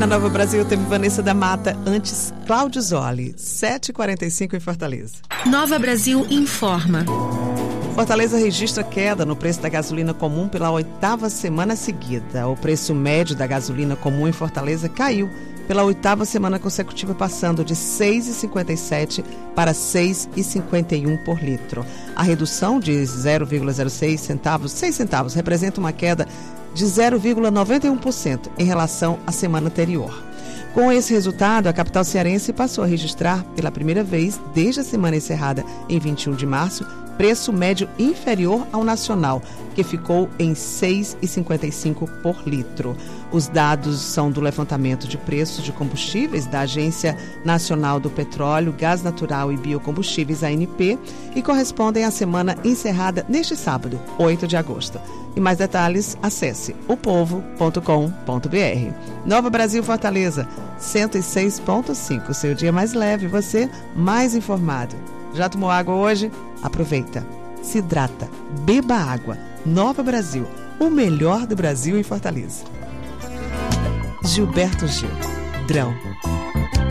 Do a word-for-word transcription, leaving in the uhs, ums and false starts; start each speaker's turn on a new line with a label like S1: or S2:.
S1: Na Nova Brasil teve Vanessa da Mata, antes Cláudio Zoli, sete e quarenta e cinco em Fortaleza.
S2: Nova Brasil informa.
S1: Fortaleza registra queda no preço da gasolina comum pela oitava semana seguida. O preço médio da gasolina comum em Fortaleza caiu pela oitava semana consecutiva, passando de seis reais e cinquenta e sete centavos para seis reais e cinquenta e um centavos por litro. A redução de zero vírgula zero seis centavos, seis centavos, representa uma queda de zero vírgula noventa e um por cento em relação à semana anterior. Com esse resultado, a capital cearense passou a registrar, pela primeira vez desde a semana encerrada em vinte e um de março, preço médio inferior ao nacional, que ficou em seis reais e cinquenta e cinco centavos por litro. Os dados são do levantamento de preços de combustíveis da Agência Nacional do Petróleo, Gás Natural e Biocombustíveis, A N P, e correspondem à semana encerrada neste sábado, oito de agosto. E mais detalhes, acesse o povo ponto com ponto b r. Nova Brasil Fortaleza, cento e seis ponto cinco. Seu dia mais leve, você mais informado. Já tomou água hoje? Aproveita. Se hidrata. Beba água. Nova Brasil, o melhor do Brasil em Fortaleza. Gilberto Gil. Drão.